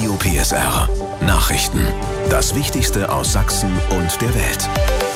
Radio PSR. Nachrichten. Das Wichtigste aus Sachsen und der Welt.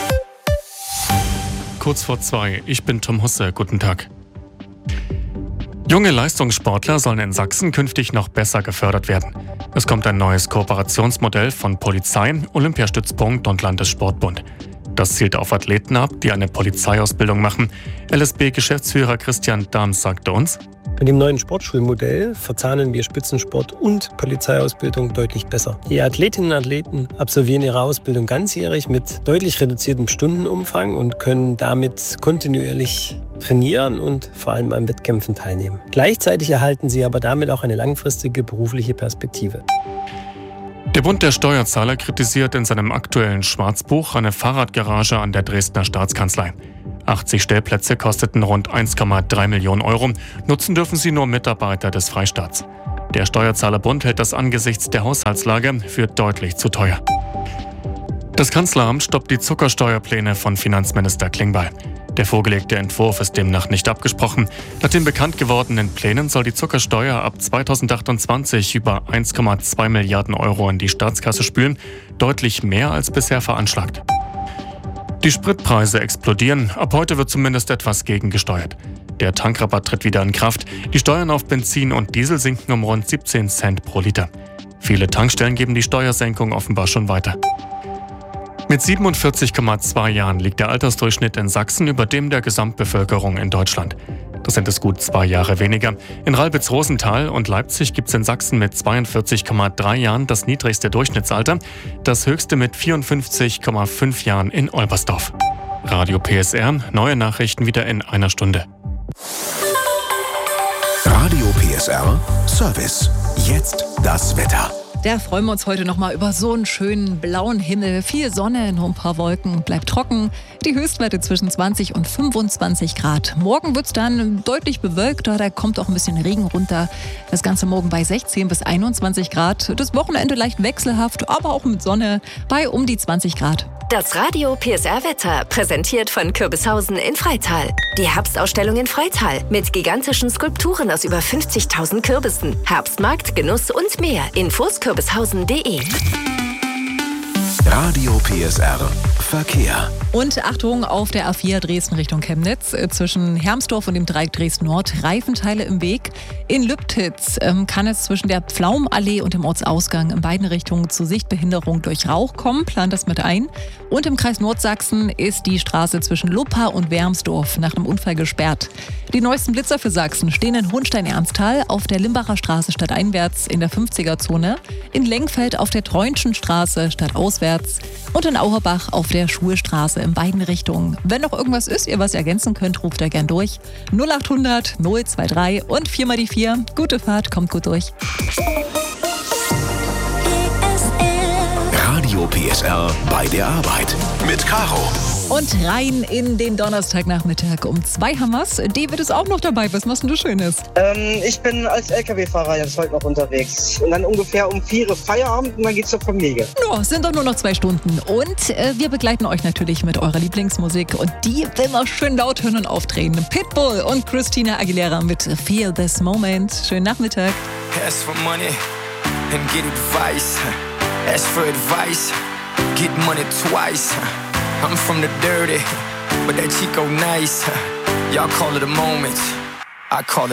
Kurz vor 2, ich bin Tom Husse, guten Tag. Junge Leistungssportler sollen in Sachsen künftig noch besser gefördert werden. Es kommt ein neues Kooperationsmodell von Polizei, Olympiastützpunkt und Landessportbund. Das zielt auf Athleten ab, die eine Polizeiausbildung machen. LSB-Geschäftsführer Christian Dahms sagte uns: Mit dem neuen Sportschulmodell verzahnen wir Spitzensport und Polizeiausbildung deutlich besser. Die Athletinnen und Athleten absolvieren ihre Ausbildung ganzjährig mit deutlich reduziertem Stundenumfang und können damit kontinuierlich trainieren und vor allem an Wettkämpfen teilnehmen. Gleichzeitig erhalten sie aber damit auch eine langfristige berufliche Perspektive. Der Bund der Steuerzahler kritisiert in seinem aktuellen Schwarzbuch eine Fahrradgarage an der Dresdner Staatskanzlei. 80 Stellplätze kosteten rund 1,3 Millionen Euro. Nutzen dürfen sie nur Mitarbeiter des Freistaats. Der Steuerzahlerbund hält das angesichts der Haushaltslage für deutlich zu teuer. Das Kanzleramt stoppt die Zuckersteuerpläne von Finanzminister Klingbeil. Der vorgelegte Entwurf ist demnach nicht abgesprochen. Nach den bekannt gewordenen Plänen soll die Zuckersteuer ab 2028 über 1,2 Milliarden Euro in die Staatskasse spülen, deutlich mehr als bisher veranschlagt. Die Spritpreise explodieren, ab heute wird zumindest etwas gegengesteuert. Der Tankrabatt tritt wieder in Kraft, die Steuern auf Benzin und Diesel sinken um rund 17 Cent pro Liter. Viele Tankstellen geben die Steuersenkung offenbar schon weiter. Mit 47,2 Jahren liegt der Altersdurchschnitt in Sachsen über dem der Gesamtbevölkerung in Deutschland. Das sind es gut 2 Jahre weniger. In Ralbitz-Rosenthal und Leipzig gibt es in Sachsen mit 42,3 Jahren das niedrigste Durchschnittsalter, das höchste mit 54,5 Jahren in Olbersdorf. Radio PSR, neue Nachrichten wieder in einer Stunde. Radio PSR Service. Jetzt das Wetter. Da freuen wir uns heute nochmal über so einen schönen blauen Himmel. Viel Sonne, nur ein paar Wolken, bleibt trocken. Die Höchstwerte zwischen 20 und 25 Grad. Morgen wird es dann deutlich bewölkter, da kommt auch ein bisschen Regen runter. Das Ganze morgen bei 16 bis 21 Grad. Das Wochenende leicht wechselhaft, aber auch mit Sonne bei um die 20 Grad. Das Radio PSR Wetter, präsentiert von Kürbishausen in Freital. Die Herbstausstellung in Freital mit gigantischen Skulpturen aus über 50.000 Kürbissen. Herbstmarkt, Genuss und mehr. Infos kürbishausen.de. Radio PSR Verkehr. Und Achtung, auf der A4 Dresden Richtung Chemnitz, zwischen Hermsdorf und dem Dreieck Dresden Nord, Reifenteile im Weg. In Lübtitz kann es zwischen der Pflaumenallee und dem Ortsausgang in beiden Richtungen zu Sichtbehinderung durch Rauch kommen. Plant das mit ein. Und im Kreis Nordsachsen ist die Straße zwischen Luppa und Wermsdorf nach einem Unfall gesperrt. Die neuesten Blitzer für Sachsen stehen in Hohenstein-Ernsthal auf der Limbacher Straße stadteinwärts in der 50er-Zone, in Lengfeld auf der Treunschen Straße stadtauswärts und in Auerbach auf der Schulstraße in beiden Richtungen. Wenn noch irgendwas ist, ihr was ergänzen könnt, ruft da gern durch. 0800 023 und 4 mal die 4. Gute Fahrt, kommt gut durch. Radio PSR bei der Arbeit mit Caro. Und rein in den Donnerstagnachmittag. Um 2 haben wir's. David ist auch noch dabei. Was machst denn du Schönes? Ich bin als LKW-Fahrer jetzt heute noch unterwegs. Und dann ungefähr um 4 Uhr Feierabend und dann geht's zur Familie. No, sind doch nur noch 2 Stunden. Und wir begleiten euch natürlich mit eurer Lieblingsmusik. Und die will man schön laut hören und aufdrehen. Pitbull und Christina Aguilera mit Feel This Moment. Schönen Nachmittag. Ask for money and get advice. Ask for advice, get money twice. I'm from the dirty, but that Chico nice. Y'all call it a moment, I call it